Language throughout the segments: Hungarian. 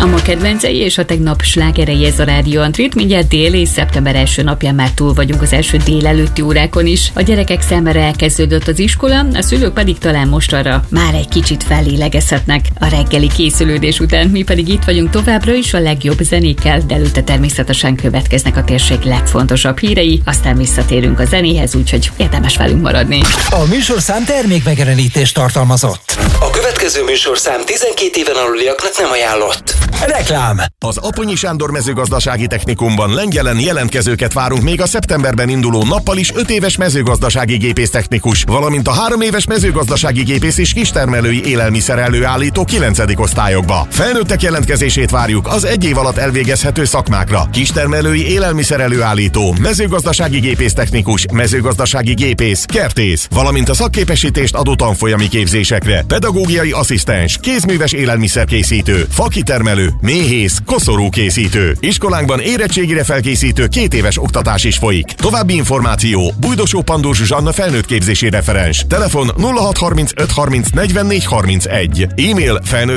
A ma kedvencei és a tegnap slágerei ez a Rádió Antrit. Mindjárt dél és szeptember első napján már túl vagyunk az első délelőtti órákon is. A gyerekek számára elkezdődött az iskola, a szülők pedig talán mostanra már egy kicsit fellélegezhetnek a reggeli készülődés után. Mi pedig itt vagyunk továbbra is a legjobb zenékkel, de előtte természetesen következnek a térség legfontosabb hírei, aztán visszatérünk a zenéhez, úgyhogy érdemes velünk maradni. A műsorszám termékmegjelenítést tartalmazott. A következő műsorszám 12 éven aluliaknak nem ajánlott. Reklám. Az Aponyi Sándor Mezőgazdasági Technikumban Lengyelen jelentkezőket várunk még a szeptemberben induló nappal is 5 éves mezőgazdasági gépésztechnikus, valamint a 3 éves mezőgazdasági gépész és kistermelői élelmiszer előállító 9. osztályokba. Felnőttek jelentkezését várjuk az 1 év alatt elvégezhető szakmákra: kistermelői élelmiszer előállító, mezőgazdasági gépésztechnikus, mezőgazdasági gépész, kertész, valamint a szakképesítést adó tanfolyami képzésekre: pedagógiai asszisztens, kézműves élelmiszerkészítő, fakitermelő, méhész, koszorúkészítő. Iskolánkban érettségire felkészítő 2 éves oktatás is folyik. További információ: Bújdosó Pandor Zsuzsanna felnőttképzési referens. Telefon 0635 30 44 31. E-mail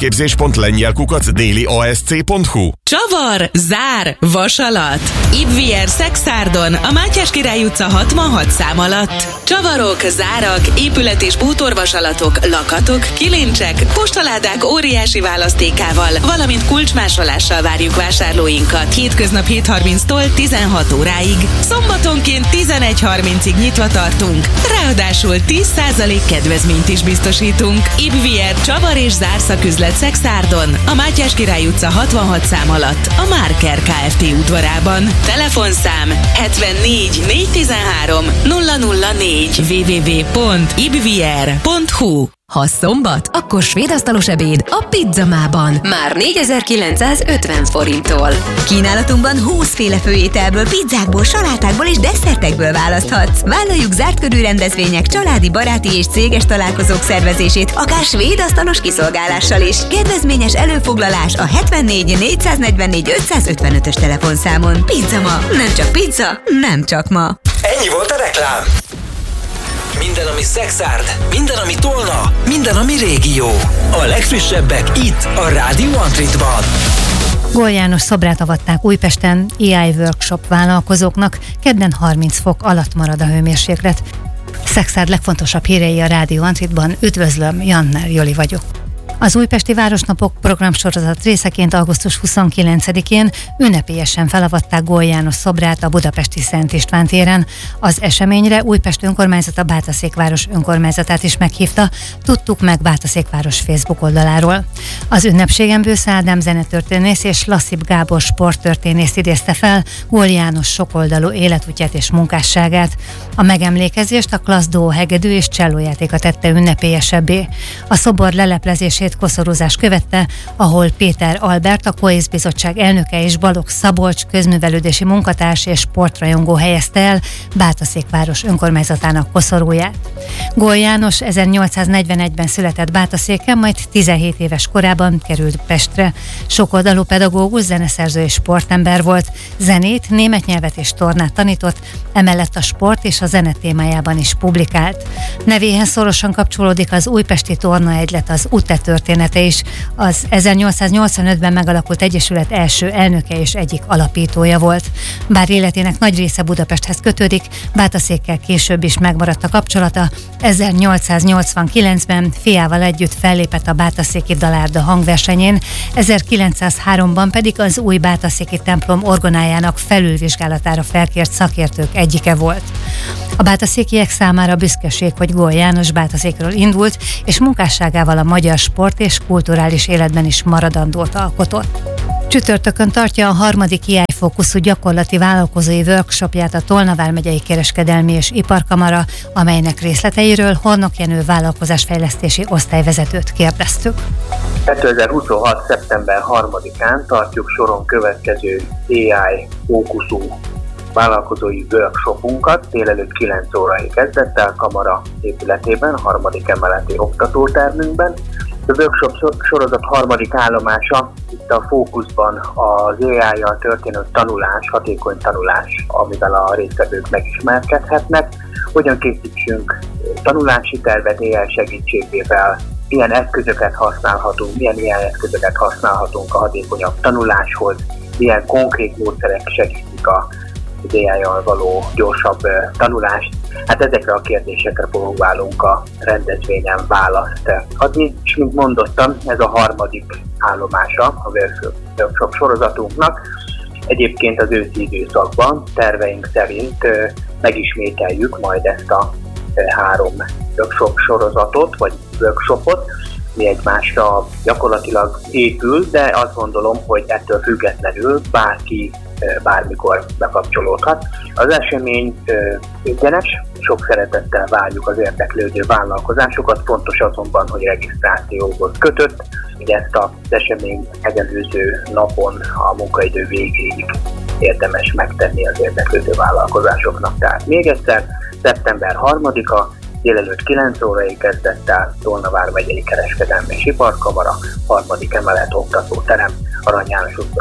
felnőttképzés.lengyel@dailyasc.hu. Csavar, zár, vasalat. Ibvier Szexárdon, a Mátyás Király utca 66 szám alatt. Csavarok, zárak, épület- és bútorvasalatok, lakatok, kilincsek, postaládák óriási választékával, valamint kulcsmásolással várjuk vásárlóinkat. Hétköznap 7:30-tól 16 óráig. Szombatonként 11:30-ig nyitva tartunk. Ráadásul 10% kedvezményt is biztosítunk. Ibvier Csavar és zárszaküzlet Szexárdon, a Mátyás Király utca 66 szám alatt, a Márker Kft. Udvarában. Telefonszám 74 413 004 www.ibvier.hu. Ha szombat, akkor svédasztalos ebéd a Pizzamában. Már 4950 forinttól. Kínálatunkban 20 féle főételből, pizzákból, salátákból és desszertekből választhatsz. Vállaljuk zárt körű rendezvények, családi, baráti és céges találkozók szervezését, akár svédasztalos kiszolgálással is. Kedvezményes előfoglalás a 74 444 555-ös telefonszámon. Pizzama. Nem csak pizza, nem csak ma. Ennyi volt a reklám. Minden, ami Szexárd, minden, ami Tolna, minden, ami régió. A legfrissebbek itt, a Rádió Antritban. Góll János szobrát avatták Újpesten AI workshop vállalkozóknak, kedden 30 fok alatt marad a hőmérséklet. Szexárd legfontosabb hírei a Rádió Antritban. Üdvözlöm, Janner Joli vagyok. Az Újpesti Városnapok programsorozat részeként augusztus 29-én ünnepélyesen felavatták Góll János szobrát a budapesti Szent István téren. Az eseményre Újpest önkormányzata Bátaszékváros önkormányzatát is meghívta, tudtuk meg Bátaszékváros Facebook oldaláról. Az ünnepségen Bősze Ádám zenetörténész és Lasszib Gábor sporttörténész idézte fel Góll János sokoldalú életútját és munkásságát. A megemlékezést a klassz duó hegedű és csellójátéka tette ünnepélyesebbé. A szobor leleplezését koszorúzás követte, ahol Péter Albert, a Koész Bizottság elnöke és Balogh Szabolcs közművelődési munkatárs és sportrajongó helyezte el Bátaszékváros önkormányzatának koszorúját. Góll János 1841-ben született Bátaszéken, majd 17 éves korában került Pestre. Sokoldalú pedagógus, zeneszerző és sportember volt. Zenét, német nyelvet és tornát tanított, emellett a sport és a zene témájában is publikált. Nevéhez szorosan kapcsolódik az Újpesti Tornaegylet, az UTE története is. Az 1885-ben megalakult egyesület első elnöke és egyik alapítója volt. Bár életének nagy része Budapesthez kötődik, Bátaszékkel később is megmaradt a kapcsolata. 1889-ben fiával együtt fellépett a Bátaszéki Dalárda hangversenyén, 1903-ban pedig az új bátaszéki templom orgonájának felülvizsgálatára felkért szakértők egyike volt. A bátaszékiek számára büszkeség, hogy Góll János Bátaszékről indult, és munkásságával a magyar sport és kulturális életben is maradandót alkotott. Csütörtökön tartja a 3. AI fókuszú gyakorlati vállalkozói workshopját a Tolna vármegyei kereskedelmi és iparkamara, amelynek részleteiről Hornok Jenő vállalkozásfejlesztési osztályvezetőt kérdeztük. 2026. szeptember 3-án tartjuk soron következő AI fókuszú vállalkozói workshopunkat délelőtt 9 órai kezdettel Kamara épületében, a 3. emeleti oktatótermünkben. A workshop sorozat 3. állomása, itt a fókuszban az AI-jal történő tanulás, hatékony tanulás, amivel a résztvevők megismerkedhetnek, hogyan készítsünk tanulási tervet AI segítségével, milyen eszközöket használhatunk, milyen ilyen eszközöket használhatunk a hatékonyabb tanuláshoz, milyen konkrét módszerek segítik az AI-jal való gyorsabb tanulást. Hát ezekre a kérdésekre próbálunk a rendezvényen választ adni, és mint mondottam, ez a harmadik állomása a workshop sorozatunknak. Egyébként az őszi időszakban terveink szerint megismételjük majd ezt a 3 workshop sorozatot, vagy workshopot, mi egymásra gyakorlatilag épül, de azt gondolom, hogy ettől függetlenül bárki bármikor bekapcsolódhat. Az esemény ingyenes, sok szeretettel várjuk az érdeklődő vállalkozásokat, fontos azonban, hogy regisztrációhoz kötött, hogy ezt az esemény megelőző napon a munkaidő végéig érdemes megtenni az érdeklődő vállalkozásoknak. Tehát még egyszer, szeptember 3-a, délelőtt 9 órai kezdettel, Tolna vármegyei Kereskedelmi és Iparkamara, 3. emelet oktatóterem, Arany János utca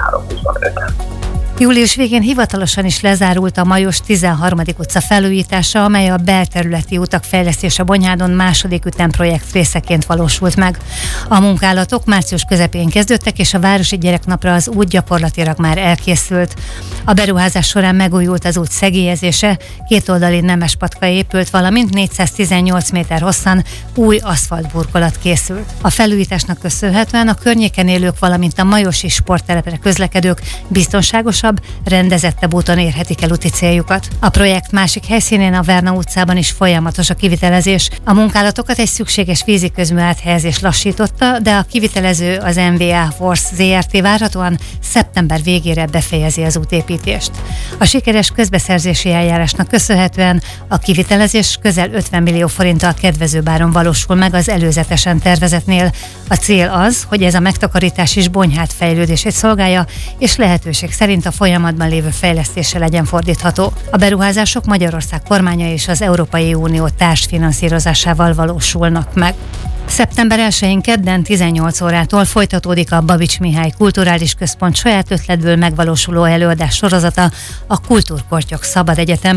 23-25. Július végén hivatalosan is lezárult a Majos 13. utca felújítása, amely a belterületi utak fejlesztése Bonyhádon második ütemprojekt részeként valósult meg. A munkálatok március közepén kezdődtek, és a Városi Gyereknapra az út gyakorlatilag már elkészült. A beruházás során megújult az út szegélyezése, kétoldali nemes patka épült, valamint 418 méter hosszan új aszfaltburkolat készült. A felújításnak köszönhetően a környéken élők, valamint a majosi sporttelepre közlekedők biztonságos, rendezettebb úton érhetik el úti céljukat. A projekt másik helyszínén, a Verna utcában is folyamatos a kivitelezés. A munkálatokat egy szükséges víziközmű áthelyezés lassította, de a kivitelező, az MVA Force ZRT várhatóan szeptember végére befejezi az útépítést. A sikeres közbeszerzési eljárásnak köszönhetően a kivitelezés közel 50 millió forinttal kedvezőbb áron valósul meg az előzetesen tervezetnél. A cél az, hogy ez a megtakarítás is Bonyhád fejlődését szolgálja, és lehetőség szerint a folyamatban lévő fejlesztése legyen fordítható. A beruházások Magyarország kormánya és az Európai Unió társfinanszírozásával valósulnak meg. Szeptember 1-én kedden 18 órától folytatódik a Babics Mihály Kulturális Központ saját ötletből megvalósuló előadás sorozata, a Kultúrkortyok Szabad Egyetem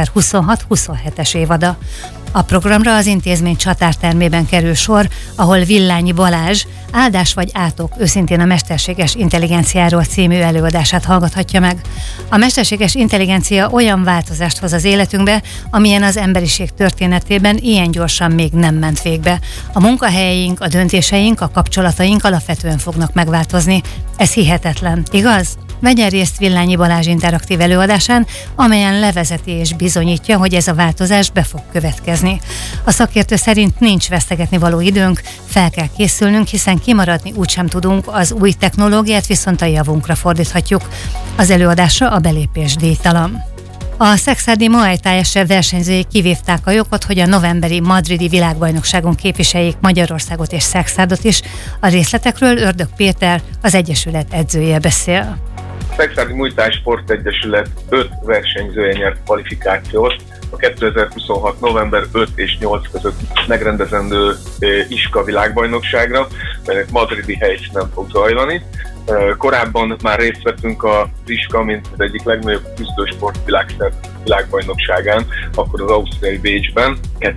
2026-27-es évada. A programra az intézmény csatártermében kerül sor, ahol Villányi Balázs Áldás vagy átok, őszintén a mesterséges intelligenciáról című előadását hallgathatja meg. A mesterséges intelligencia olyan változást hoz az életünkbe, amilyen az emberiség történetében ilyen gyorsan még nem ment végbe. A munkahelyeink, a döntéseink, a kapcsolataink alapvetően fognak megváltozni. Ez hihetetlen, igaz? Vegyen részt Villányi Balázs interaktív előadásán, amelyen levezeti és bizonyítja, hogy ez a változás be fog következni. A szakértő szerint nincs vesztegetni való időnk, fel kell készülnünk, hiszen kimaradni úgysem tudunk, az új technológiát viszont a javunkra fordíthatjuk. Az előadásra a belépés díjtalan. A szekszárdi Muay Thai versenyzői kivívták a jogot, hogy a novemberi madridi világbajnokságon képviseljék Magyarországot és Szekszárdot is. A részletekről Ördög Péter, az Egyesület edzője beszél. A Szekszárdi Muay Thai Sportegyesület 5 versenyzője nyert kvalifikációt a 2026. november 5 és 8 között megrendezendő ISKA világbajnokságra, melynek madridi helyszínen fog zajlani. Korábban már részt vettünk az ISKA, mint az egyik legnagyobb küzdősport világbajnokságán, akkor az ausztriai Bécsben,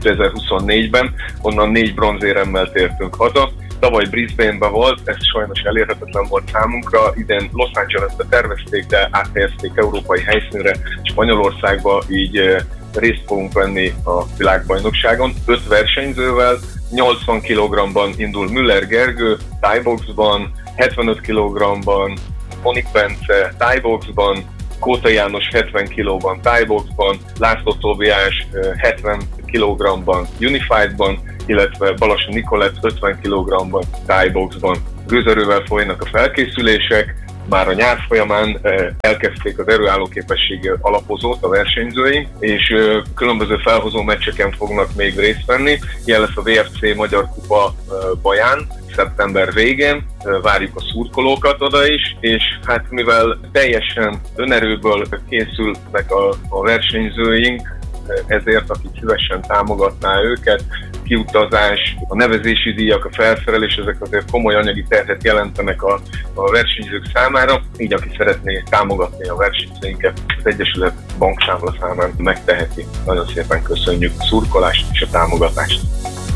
2024-ben, onnan 4 bronzéremmel tértünk haza. Tavaly Brisbane-ben volt, ez sajnos elérhetetlen volt számunkra, idén Los Angelesbe tervezték, de áthelyezték európai helyszínre, Spanyolországba, így részt fogunk venni a világbajnokságon. 5 versenyzővel, 80 kg-ban indul Müller Gergő, thai-boxban, 75 kg-ban Monik Bence, thai-boxban, Kóta János 70 kg-ban thai-boxban, László Tóbiás 70 kg-ban Unified-ban, illetve Balassa Nikolett 50 kg-ban thai-boxban. Gőzerővel folynak a felkészülések, már a nyár folyamán elkezdték az erőállóképességi alapozót a versenyzőink, és különböző felhozó meccseken fognak még részt venni. Ilyen lesz a VFC Magyar Kupa Baján, szeptember végén, várjuk a szurkolókat oda is, és hát mivel teljesen önerőből készülnek a versenyzőink, ezért akik szívesen támogatná őket, kiutazás, a nevezési díjak, a felszerelés, ezek azért komoly anyagi terhet jelentenek a versenyzők számára, így aki szeretné támogatni a versenyzőinket, az Egyesület bankszámla számán megteheti. Nagyon szépen köszönjük a szurkolást és a támogatást.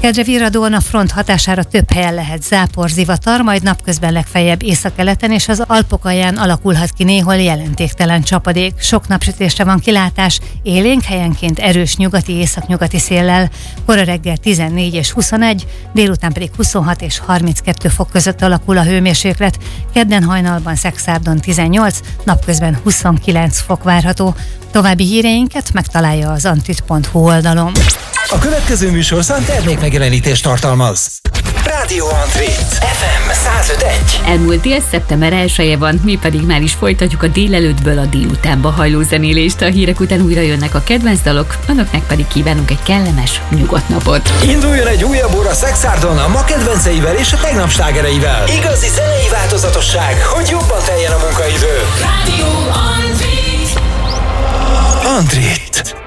Kedre virradóan a front hatására több helyen lehet zápor, zivatar, majd napközben legfeljebb északkeleten és az Alpok alján alakulhat ki néhol jelentéktelen csapadék. Sok napsütésre van kilátás, élénk helyenként erős nyugati északnyugati széllel. Kora reggel 14 és 21, délután pedig 26 és 32 fok között alakul a hőmérséklet. Kedden hajnalban Szekszárdon 18, napközben 29 fok várható. További híreinket megtalálja az antrit.hu oldalon. A következő műsorszám termékmegjelenítést tartalmaz. Rádió Antrit FM 105.1. Elmúlt dél szeptember 1-e van, mi pedig már is folytatjuk a délelőttből a délutánba hajló zenélést. A hírek után újra jönnek a kedvenc dalok, önöknek pedig kívánunk egy kellemes, nyugodt napot. Induljon egy újabb óra Szekszárdon a ma kedvenceivel és a tegnap slágereivel. Igazi zenei változatosság, hogy jobban teljen a munkaidő. Rádió Antrit. Antrit.